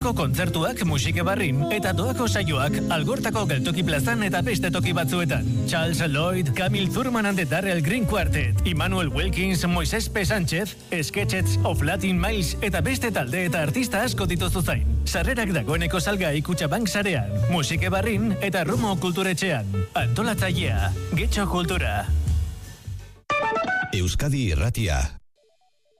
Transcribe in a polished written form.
kontzertuak Musike Barrin eta doako saioak Algortako Geltoki Plazan eta beste toki batzuetan. Charles Lloyd, Camille Thurman and the Darrell Green Quartet, Immanuel Wilkins, Moises P. Sánchez, Sketches of Latin Miles eta beste talde eta artista asko dituzu zain. Sarrerak dagoeneko salgai Kutxabank sarean, Musike Barrin eta Rumo Kulturetxean. Antolatzailea, Getxo Kultura. Euskadi Irratia.